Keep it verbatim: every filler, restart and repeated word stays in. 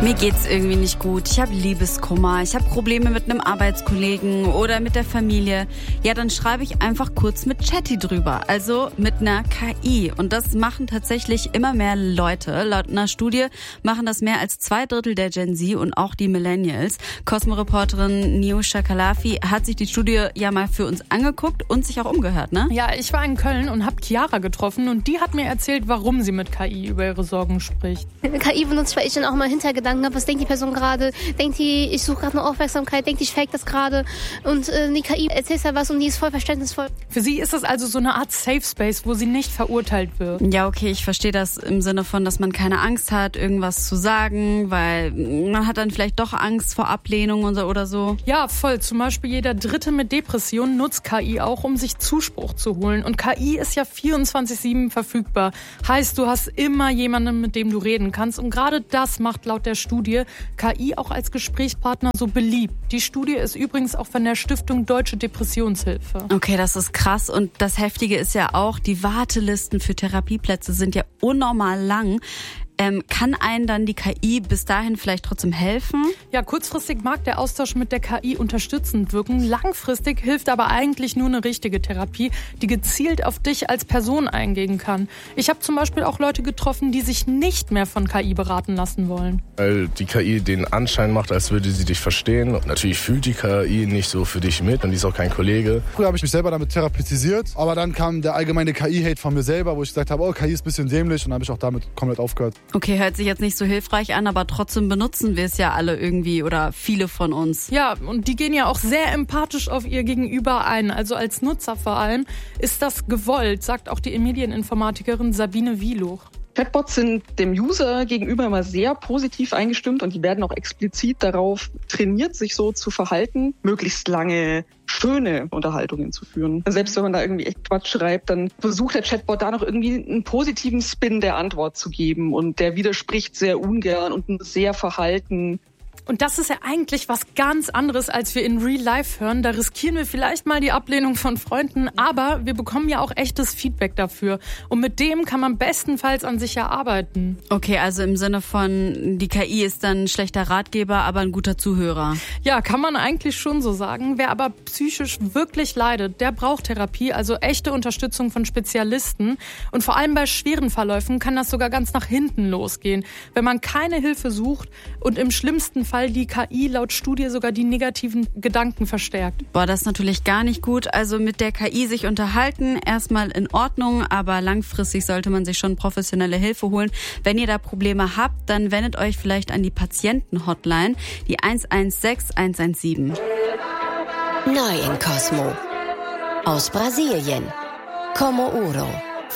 Mir geht's irgendwie nicht gut. Ich habe Liebeskummer, ich habe Probleme mit einem Arbeitskollegen oder mit der Familie. Ja, dann schreibe ich einfach kurz mit Chatty drüber, also mit einer K I. Und das machen tatsächlich immer mehr Leute. Laut einer Studie machen das mehr als zwei Drittel der Gen Z und auch die Millennials. Cosmo-Reporterin Niusha Kalafi hat sich die Studie ja mal für uns angeguckt und sich auch umgehört, ne? Ja, ich war in Köln und habe Chiara getroffen und die hat mir erzählt, warum sie mit K I über ihre Sorgen spricht. K I benutzt, weil ich dann auch mal Hintergedanken habe, was denkt die Person gerade? Denkt die, ich suche gerade eine Aufmerksamkeit? Denkt die, ich fake das gerade? Und äh, die K I erzählt ja was und die ist voll verständnisvoll. Für sie ist es also so eine Art Safe Space, wo sie nicht verurteilt wird. Ja, okay, ich verstehe das im Sinne von, dass man keine Angst hat, irgendwas zu sagen, weil man hat dann vielleicht doch Angst vor Ablehnung und so oder so. Ja, voll. Zum Beispiel jeder Dritte mit Depressionen nutzt K I auch, um sich Zuspruch zu holen. Und K I ist ja vierundzwanzig sieben verfügbar. Heißt, du hast immer jemanden, mit dem du reden kannst. Und gerade das macht laut der Studie K I auch als Gesprächspartner so beliebt. Die Studie ist übrigens auch von der Stiftung Deutsche Depressionshilfe. Okay, das ist krass. Und das Heftige ist ja auch, die Wartelisten für Therapieplätze sind ja unnormal lang. Ähm, kann einen dann die K I bis dahin vielleicht trotzdem helfen? Ja, kurzfristig mag der Austausch mit der K I unterstützend wirken. Langfristig hilft aber eigentlich nur eine richtige Therapie, die gezielt auf dich als Person eingehen kann. Ich habe zum Beispiel auch Leute getroffen, die sich nicht mehr von K I beraten lassen wollen. Weil die K I den Anschein macht, als würde sie dich verstehen. Und natürlich fühlt die K I nicht so für dich mit und die ist auch kein Kollege. Früher habe ich mich selber damit therapeutisiert, aber dann kam der allgemeine K I-Hate von mir selber, wo ich gesagt habe, oh, K I ist ein bisschen dämlich, und dann habe ich auch damit komplett aufgehört. Okay, hört sich jetzt nicht so hilfreich an, aber trotzdem benutzen wir es ja alle irgendwie oder viele von uns. Ja, und die gehen ja auch sehr empathisch auf ihr Gegenüber ein. Also als Nutzer vor allem ist das gewollt, sagt auch die Medieninformatikerin Sabine Wieluch. Chatbots sind dem User gegenüber immer sehr positiv eingestimmt und die werden auch explizit darauf trainiert, sich so zu verhalten, möglichst lange schöne Unterhaltungen zu führen. Selbst wenn man da irgendwie echt Quatsch schreibt, dann versucht der Chatbot da noch irgendwie einen positiven Spin der Antwort zu geben und der widerspricht sehr ungern und sehr verhalten. Und das ist ja eigentlich was ganz anderes, als wir in Real Life hören. Da riskieren wir vielleicht mal die Ablehnung von Freunden, aber wir bekommen ja auch echtes Feedback dafür. Und mit dem kann man bestenfalls an sich erarbeiten. Okay, also im Sinne von, die K I ist dann ein schlechter Ratgeber, aber ein guter Zuhörer. Ja, kann man eigentlich schon so sagen. Wer aber psychisch wirklich leidet, der braucht Therapie, also echte Unterstützung von Spezialisten. Und vor allem bei schweren Verläufen kann das sogar ganz nach hinten losgehen. Wenn man keine Hilfe sucht und im schlimmsten Fall die K I laut Studie sogar die negativen Gedanken verstärkt. Boah, das ist natürlich gar nicht gut. Also mit der K I sich unterhalten, erstmal in Ordnung, aber langfristig sollte man sich schon professionelle Hilfe holen. Wenn ihr da Probleme habt, dann wendet euch vielleicht an die Patienten-Hotline, die eins eins sechs eins eins sieben. Neu in Cosmo. Aus Brasilien. Como Uro.